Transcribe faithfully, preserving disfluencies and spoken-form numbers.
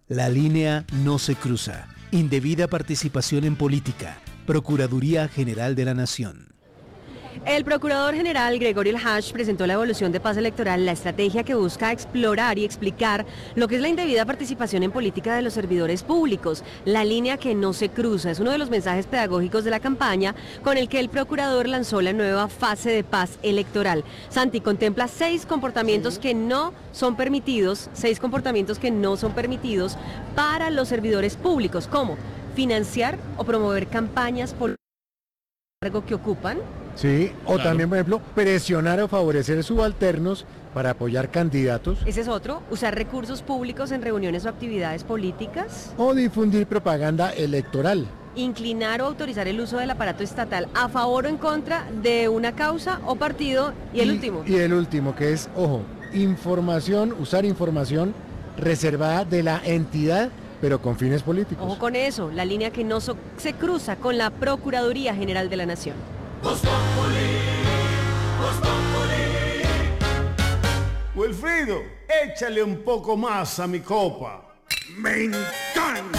La línea no se cruza. Indebida participación en política. Procuraduría General de la Nación. El Procurador General Gregorio El Hash presentó la evolución de paz electoral, la estrategia que busca explorar y explicar lo que es la indebida participación en política de los servidores públicos, la línea que no se cruza. Es uno de los mensajes pedagógicos de la campaña con el que el Procurador lanzó la nueva fase de paz electoral. Santi, contempla seis comportamientos sí. que no son permitidos, seis comportamientos que no son permitidos para los servidores públicos, como financiar o promover campañas por el cargo que ocupan. Sí, o claro. también, por ejemplo, presionar o favorecer subalternos para apoyar candidatos. Ese es otro, usar recursos públicos en reuniones o actividades políticas. O difundir propaganda electoral. Inclinar o autorizar el uso del aparato estatal a favor o en contra de una causa o partido. Y el y, último. Y el último, que es, ojo, información, usar información reservada de la entidad, pero con fines políticos. Ojo con eso, la línea que no so se cruza con la Procuraduría General de la Nación. Voz Populi, Voz Populi. Wilfrido, échale un poco más a mi copa. Me encanta.